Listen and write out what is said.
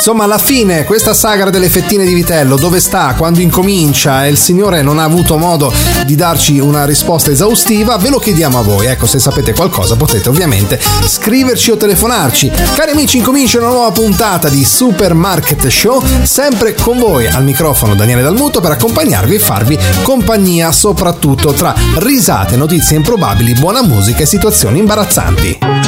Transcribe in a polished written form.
Insomma, alla fine questa sagra delle fettine di vitello dove sta, quando incomincia, e il Signore non ha avuto modo di darci una risposta esaustiva, ve lo chiediamo a voi. Ecco, se sapete qualcosa potete ovviamente scriverci o telefonarci. Cari amici, incomincia una nuova puntata di Supermarket Show, sempre con voi al microfono Daniele Dalmuto per accompagnarvi e farvi compagnia, soprattutto tra risate, notizie improbabili, buona musica e situazioni imbarazzanti.